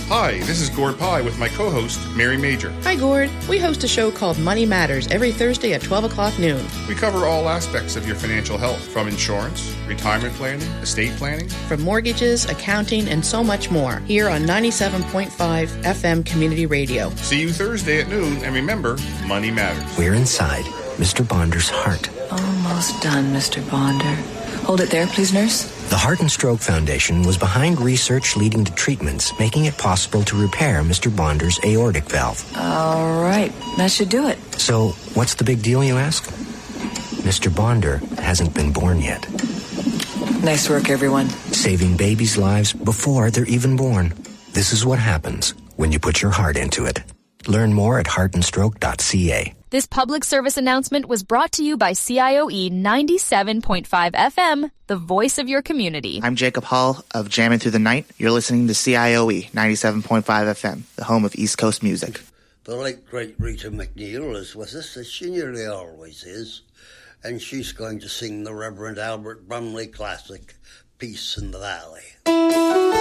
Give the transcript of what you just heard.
Hi, this is Gord Pye with my co-host, Mary Major. Hi, Gord. We host a show called Money Matters every Thursday at 12 o'clock noon. We cover all aspects of your financial health, from insurance, retirement planning, estate planning, from mortgages, accounting, and so much more, here on 97.5 FM Community Radio. See you Thursday at noon, and remember, money matters. We're inside Mr. Bonder's heart. Almost done, Mr. Bonder. Hold it there, please, nurse. The Heart and Stroke Foundation was behind research leading to treatments, making it possible to repair Mr. Bonder's aortic valve. All right, that should do it. So, what's the big deal, you ask? Mr. Bonder hasn't been born yet. Nice work, everyone. Saving babies' lives before they're even born. This is what happens when you put your heart into it. Learn more at heartandstroke.ca. This public service announcement was brought to you by CIOE 97.5 FM, the voice of your community. I'm Jacob Hall of Jammin' Through the Night. You're listening to CIOE 97.5 FM, the home of East Coast music. The late, great Rita McNeil is with us, as she nearly always is, and she's going to sing the Reverend Albert Brumley classic, Peace in the Valley.